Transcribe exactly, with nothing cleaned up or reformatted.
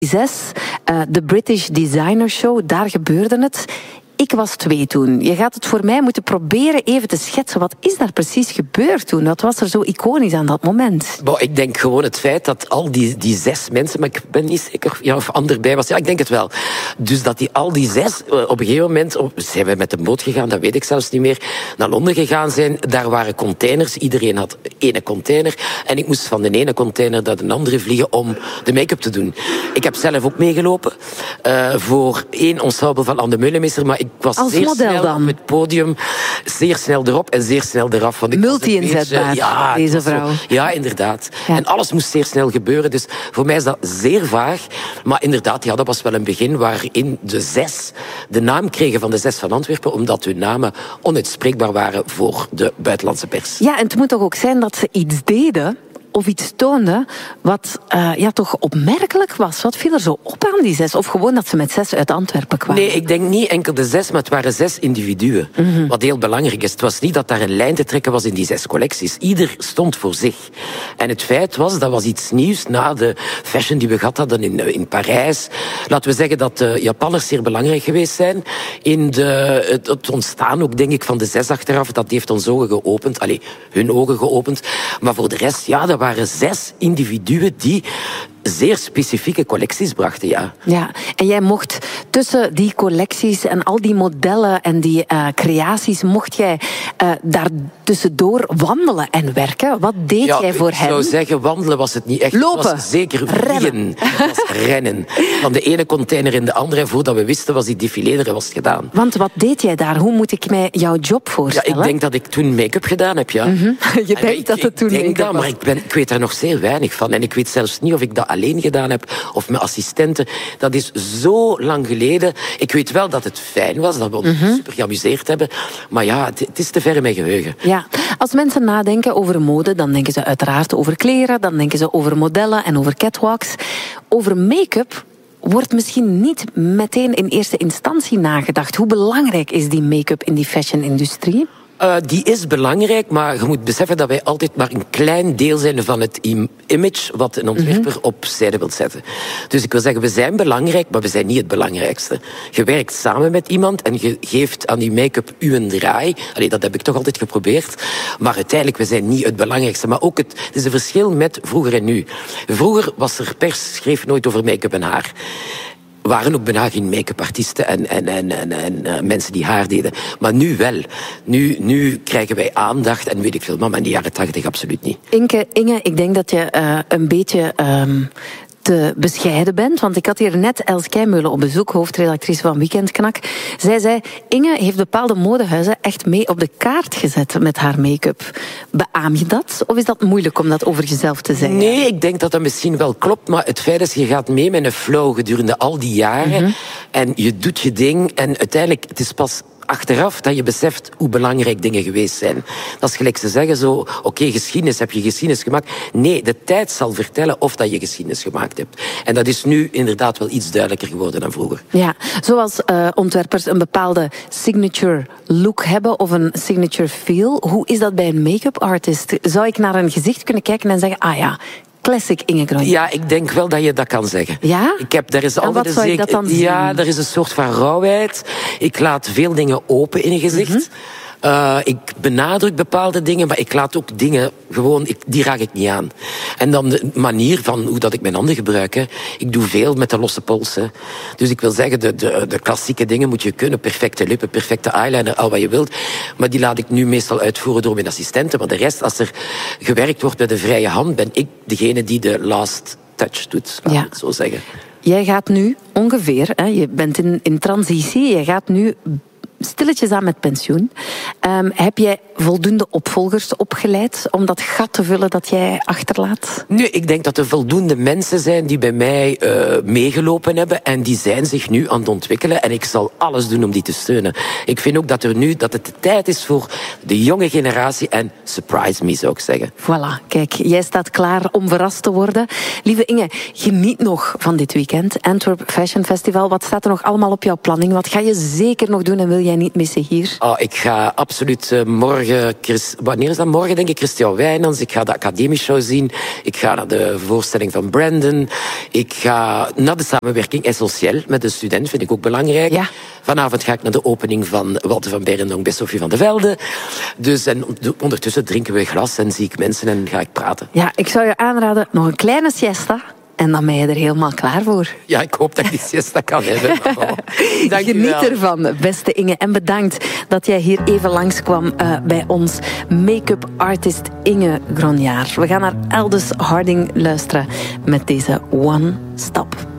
Zes, uh, de British Designer Show, daar gebeurde het. Ik was twee toen. Je gaat het voor mij moeten proberen even te schetsen. Wat is daar precies gebeurd toen? Wat was er zo iconisch aan dat moment? Bon, ik denk gewoon het feit dat al die, die zes mensen, maar ik ben niet zeker ja, of ander bij was. Ja, ik denk het wel. Dus dat die, al die zes op een gegeven moment, op, zijn we met de boot gegaan, dat weet ik zelfs niet meer, naar Londen gegaan zijn. Daar waren containers. Iedereen had één container. En ik moest van de ene container naar de andere vliegen om de make-up te doen. Ik heb zelf ook meegelopen uh, voor één ensemble van Anne Meulemeester, maar ik Ik was als zeer model snel dan? op het podium, zeer snel erop en zeer snel eraf. Multi-inzetbaar, ja, deze vrouw. Zo, ja, inderdaad. Ja. En alles moest zeer snel gebeuren, dus voor mij is dat zeer vaag. Maar inderdaad, ja, dat was wel een begin waarin de zes de naam kregen van de zes van Antwerpen, omdat hun namen onuitspreekbaar waren voor de buitenlandse pers. Ja, en het moet toch ook zijn dat ze iets deden of iets toonde wat uh, ja, toch opmerkelijk was. Wat viel er zo op aan die zes? Of gewoon dat ze met zes uit Antwerpen kwamen? Nee, ik denk niet enkel de zes, maar het waren zes individuen. Mm-hmm. Wat heel belangrijk is. Het was niet dat daar een lijn te trekken was in die zes collecties. Ieder stond voor zich. En het feit was, dat was iets nieuws na de fashion die we gehad hadden in, in Parijs. Laten we zeggen dat de Japanners zeer belangrijk geweest zijn in de, het, het ontstaan ook, denk ik, van de zes achteraf. Dat heeft ons ogen geopend. Allee, hun ogen geopend. Maar voor de rest, ja, dat waren zes individuen die zeer specifieke collecties brachten, ja. Ja, en jij mocht tussen die collecties en al die modellen en die uh, creaties, mocht jij uh, daar tussendoor wandelen en werken. Wat deed ja, jij voor ik hen? Ik zou zeggen, wandelen was het niet echt. Lopen. Het was zeker vliegen. Rennen. Het was rennen. Van de ene container in de andere. En voordat we wisten, was die défilé er was gedaan. Want wat deed jij daar? Hoe moet ik mij jouw job voorstellen? Ja, ik denk dat ik toen make-up gedaan heb, ja. Mm-hmm. Je en denkt ik, dat het toen ik denk make-up dat, was. maar ik, ben, ik weet daar nog zeer weinig van. En ik weet zelfs niet of ik dat alleen gedaan heb of met assistenten. Dat is zo lang geleden. Ik weet wel dat het fijn was, dat we ons mm-hmm. super geamuseerd hebben. Maar ja, het, het is te ver in mijn geheugen. Ja, als mensen nadenken over mode, dan denken ze uiteraard over kleren, dan denken ze over modellen en over catwalks. Over make-up wordt misschien niet meteen in eerste instantie nagedacht. Hoe belangrijk is die make-up in die fashion-industrie? Uh, die is belangrijk, maar je moet beseffen dat wij altijd maar een klein deel zijn van het im- image wat een ontwerper mm-hmm. op zijde wil zetten. Dus ik wil zeggen, we zijn belangrijk, maar we zijn niet het belangrijkste. Je werkt samen met iemand en je geeft aan die make-up u een draai. Allee, dat heb ik toch altijd geprobeerd. Maar uiteindelijk, we zijn niet het belangrijkste. Maar ook het, het is een verschil met vroeger en nu. Vroeger was er pers, schreef nooit over make-up en haar. Waren ook bijna geen make-up artiesten en, en, en, en, en uh, mensen die haar deden. Maar nu wel. Nu, nu krijgen wij aandacht en weet ik veel. Maar in de jaren tachtig absoluut niet. Inke, Inge, ik denk dat je uh, een beetje Um te bescheiden bent. Want ik had hier net Els Keimeulen op bezoek, hoofdredactrice van Weekendknak. Zij zei, Inge heeft bepaalde modehuizen echt mee op de kaart gezet met haar make-up. Beaam je dat? Of is dat moeilijk om dat over jezelf te zeggen? Nee, ik denk dat dat misschien wel klopt. Maar het feit is, je gaat mee met een flow gedurende al die jaren. Mm-hmm. En je doet je ding. En uiteindelijk, het is pas achteraf dat je beseft hoe belangrijk dingen geweest zijn. Dat is gelijk ze zeggen zo, oké, okay, geschiedenis, heb je geschiedenis gemaakt? Nee, de tijd zal vertellen of dat je geschiedenis gemaakt hebt. En dat is nu inderdaad wel iets duidelijker geworden dan vroeger. Ja, zoals uh, ontwerpers een bepaalde signature look hebben of een signature feel. Hoe is dat bij een make-up artist? Zou ik naar een gezicht kunnen kijken en zeggen, ah ja, classic Inge Grondje? Ja, ik denk wel dat je dat kan zeggen. Ja? Ik heb, daar is en altijd wat zou een je dat dan zien? Ja, er is een soort van rauwheid. Ik laat veel dingen open in een gezicht. Mm-hmm. Uh, ik benadruk bepaalde dingen, maar ik laat ook dingen gewoon, ik, die raak ik niet aan. En dan de manier van hoe dat ik mijn handen gebruik. Hè. Ik doe veel met de losse polsen. Dus ik wil zeggen, de, de, de klassieke dingen moet je kunnen. Perfecte lippen, perfecte eyeliner, al wat je wilt. Maar die laat ik nu meestal uitvoeren door mijn assistenten. Maar de rest, als er gewerkt wordt met een vrije hand, ben ik degene die de last touch doet, laat ik het zo zeggen. Jij gaat nu ongeveer, hè, je bent in, in transitie, je gaat nu stilletjes aan met pensioen. Um, heb jij voldoende opvolgers opgeleid om dat gat te vullen dat jij achterlaat? Nu, ik denk dat er voldoende mensen zijn die bij mij uh, meegelopen hebben en die zijn zich nu aan het ontwikkelen en ik zal alles doen om die te steunen. Ik vind ook dat er nu, dat het de tijd is voor de jonge generatie en surprise me, zou ik zeggen. Voilà, kijk, jij staat klaar om verrast te worden. Lieve Inge, geniet nog van dit weekend. Antwerp Fashion Festival, wat staat er nog allemaal op jouw planning? Wat ga je zeker nog doen en wil jij jij niet missen hier? Oh, ik ga absoluut uh, morgen... Chris, wanneer is dat? Morgen denk ik Christian Wijnands. Ik ga de Academieshow zien. Ik ga naar de voorstelling van Brandon. Ik ga naar de samenwerking Essentieel met de student. Vind ik ook belangrijk. Ja. Vanavond ga ik naar de opening van Walter van Beirendonck bij Sophie van de Velde. Dus en ondertussen drinken we een glas en zie ik mensen en ga ik praten. Ja, ik zou je aanraden, nog een kleine siesta. En dan ben je er helemaal klaar voor. Ja, ik hoop dat ik die siesta kan hebben. Oh, dank Geniet u wel. ervan, beste Inge. En bedankt dat jij hier even langskwam uh, bij ons. Make-up artist Inge Gronjaar. We gaan naar Aldous Harding luisteren met deze One Stop.